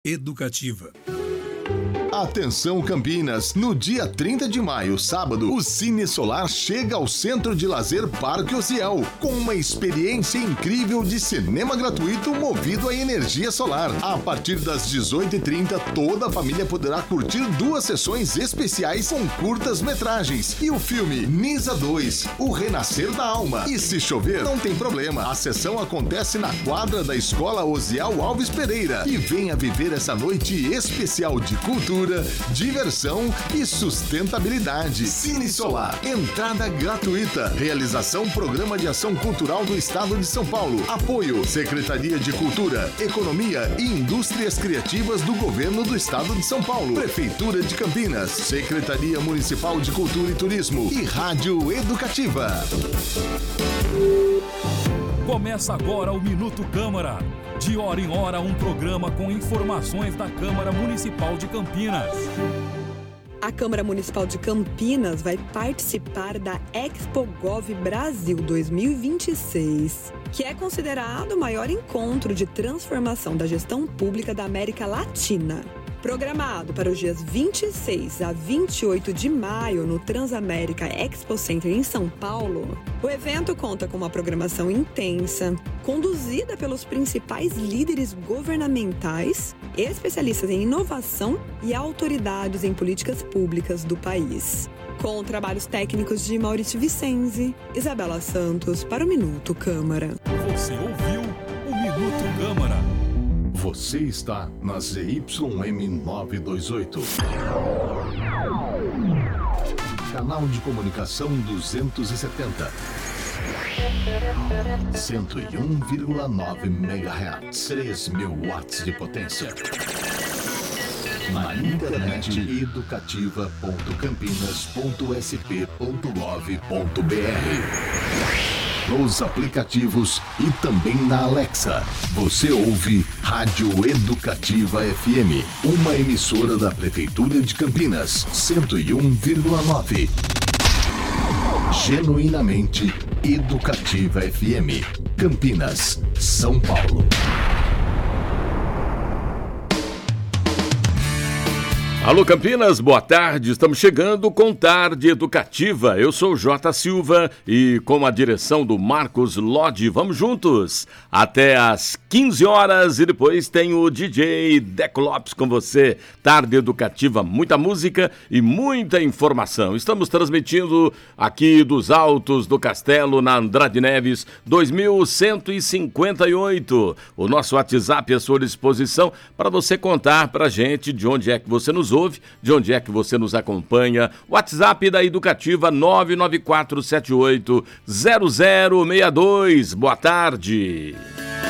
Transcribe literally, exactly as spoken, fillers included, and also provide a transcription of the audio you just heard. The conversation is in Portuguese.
Educativa. Atenção Campinas, no dia trinta de maio, sábado, o Cine Solar chega ao Centro de Lazer Parque Ociel, com uma experiência incrível de cinema gratuito movido a energia solar. A partir das dezoito e trinta, toda a família poderá curtir duas sessões especiais com curtas metragens e o filme Nisa dois, O Renascer da Alma. E se chover, não tem problema, a sessão acontece na quadra da Escola Osiel Alves Pereira. E venha viver essa noite especial de cultura, diversão e sustentabilidade. Cine Solar, entrada gratuita. Realização Programa de Ação Cultural do Estado de São Paulo. Apoio Secretaria de Cultura, Economia e Indústrias Criativas do Governo do Estado de São Paulo. Prefeitura de Campinas, Secretaria Municipal de Cultura e Turismo e Rádio Educativa. Começa agora o Minuto Câmara. De hora em hora, um programa com informações da Câmara Municipal de Campinas. A Câmara Municipal de Campinas vai participar da ExpoGov Brasil dois mil e vinte e seis, que é considerado o maior encontro de transformação da gestão pública da América Latina. Programado para os dias vinte e seis a vinte e oito de maio no Transamérica Expo Center em São Paulo, o evento conta com uma programação intensa, conduzida pelos principais líderes governamentais, especialistas em inovação e autoridades em políticas públicas do país. Com trabalhos técnicos de Maurício Vicenzi, Isabela Santos para o Minuto Câmara. Você ouviu o Minuto Câmara. Você está na Z Y M novecentos e vinte e oito. Canal de comunicação duzentos e setenta. cento e um vírgula nove megahertz. três mil watts de potência. Na internet educativa ponto campinas ponto s p ponto gov ponto b r. Nos aplicativos e também na Alexa. Você ouve Rádio Educativa F M, uma emissora da Prefeitura de Campinas, cento e um vírgula nove. Genuinamente Educativa F M, Campinas, São Paulo. Alô Campinas, boa tarde, estamos chegando com Tarde Educativa. Eu sou o J. Silva e com a direção do Marcos Lodi, vamos juntos até às quinze horas e depois tem o D J Deco Lopes com você. Tarde Educativa, muita música e muita informação. Estamos transmitindo aqui dos Altos do Castelo, na Andrade Neves, dois mil cento e cinquenta e oito. O nosso WhatsApp é à sua disposição para você contar pra gente de onde é que você nos ouve, de onde é que você nos acompanha. WhatsApp da Educativa nove nove quatro sete oito zero zero seis dois. Boa tarde.